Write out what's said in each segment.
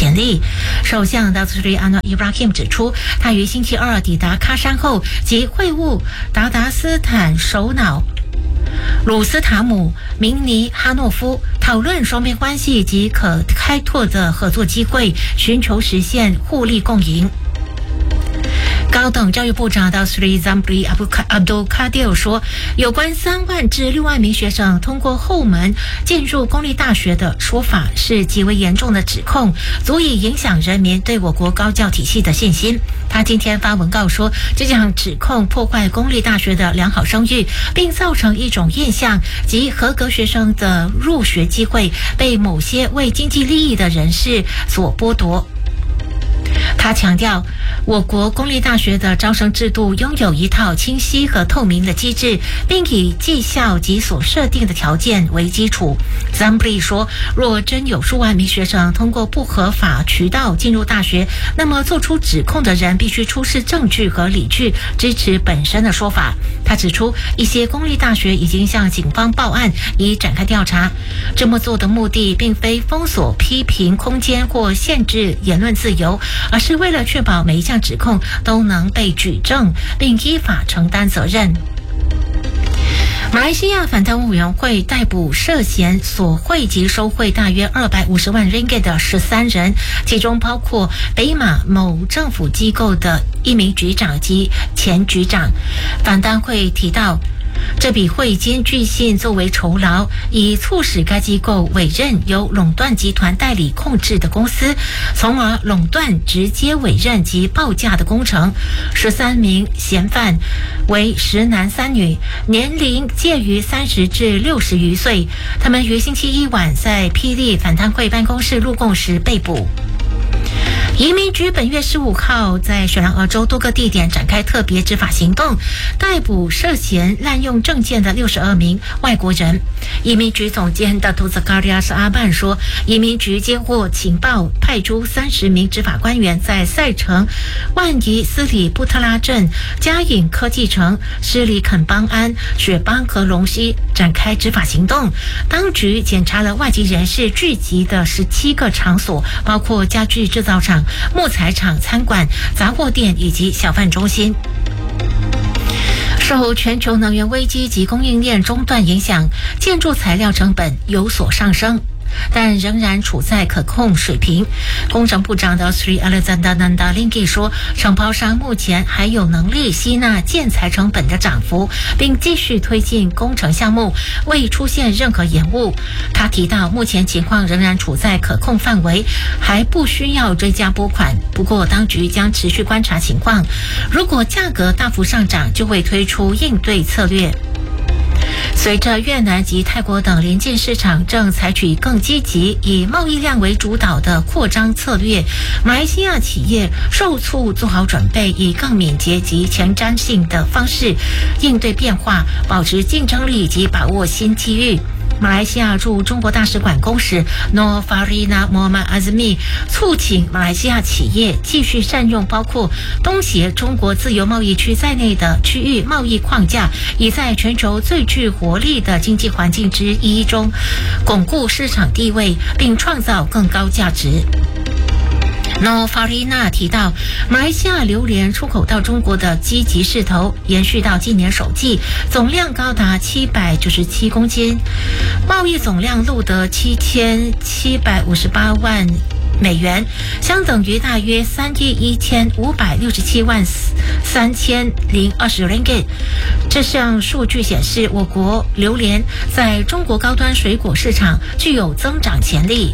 潜力。首相达斯里安诺伊布拉希姆指出，他于星期二抵达喀山后即会晤达斯坦首脑鲁斯塔姆·明尼哈诺夫，讨论双边关系及可开拓的合作机会，寻求实现互利共赢。高等教育部长达斯里赞布里阿杜卡迪尔说，有关3万至6万名学生通过后门进入公立大学的说法是极为严重的指控，足以影响人民对我国高教体系的信心。他今天发文告说，这项指控破坏公立大学的良好声誉，并造成一种印象，即合格学生的入学机会被某些为经济利益的人士所剥夺。他强调，我国公立大学的招生制度拥有一套清晰和透明的机制，并以绩效及所设定的条件为基础。赞布里说，若真有数万名学生通过不合法渠道进入大学，那么做出指控的人必须出示证据和理据支持本身的说法。他指出，一些公立大学已经向警方报案，以展开调查。这么做的目的并非封锁批评空间或限制言论自由，而是为了确保每一项指控都能被举证，并依法承担责任。马来西亚反贪污委员会逮捕涉嫌索贿及收贿大约250万 ringgit 的13人，其中包括北马某政府机构的一名局长及前局长。反贪会提到，这笔贿金据信作为酬劳，以促使该机构委任由垄断集团代理控制的公司，从而垄断直接委任及报价的工程。13名嫌犯为10男3女，年龄介于30至60余岁。他们于星期一晚在霹雳反贪会办公室录供时被捕。移民局本月15号在雪兰莪州多个地点展开特别执法行动，逮捕涉嫌滥用证件的62名外国人。移民局总监的图兹卡利亚斯阿曼说，移民局接获情报，派出30名执法官员在赛城、万宜斯里布特拉镇、嘉颖科技城、斯里肯邦安、雪邦和龙溪展开执法行动。当局检查了外籍人士聚集的17个场所，包括家具制造厂、木材厂、餐馆、杂货店以及小贩中心。受全球能源危机及供应链中断影响，建筑材料成本有所上升，但仍然处在可控水平。工程部长的 Sri Alexander Lingi 说，承包商目前还有能力吸纳建材成本的涨幅，并继续推进工程项目，未出现任何延误。他提到，目前情况仍然处在可控范围，还不需要追加拨款。不过，当局将持续观察情况，如果价格大幅上涨，就会推出应对策略。随着越南及泰国等邻近市场正采取更积极以贸易量为主导的扩张策略，马来西亚企业受促做好准备，以更敏捷及前瞻性的方式应对变化，保持竞争力及把握新机遇。马来西亚驻中国大使馆公使 Nur Farina Muhammad Azmi 促请马来西亚企业继续善用包括东协中国自由贸易区在内的区域贸易框架，以在全球最具活力的经济环境之一中巩固市场地位，并创造更高价值。诺法丽娜提到，马来西亚榴莲出口到中国的积极势头延续到今年首季，总量高达797公斤，贸易总量录得7758万美元，相等于大约31567万3020 ringgit。这项数据显示，我国榴莲在中国高端水果市场具有增长潜力。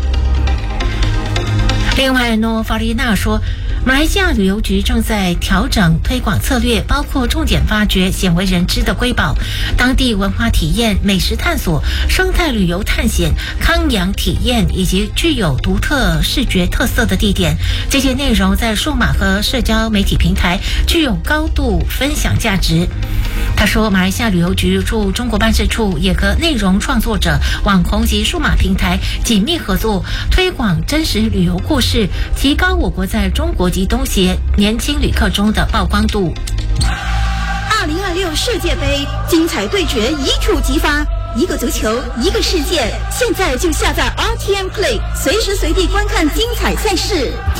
另外，诺法丽娜说，马来西亚旅游局正在调整推广策略，包括重点发掘鲜为人知的瑰宝、当地文化体验、美食探索、生态旅游探险、康养体验以及具有独特视觉特色的地点。这些内容在数码和社交媒体平台具有高度分享价值。他说，马来西亚旅游局驻中国办事处也和内容创作者、网红及数码平台紧密合作，推广真实旅游故事，提高我国在中国及东协年轻旅客中的曝光度。 2026世界杯精彩对决一触即发， 一个足球，一个世界。现在就下载 RTM Play，随时随地观看精彩赛事。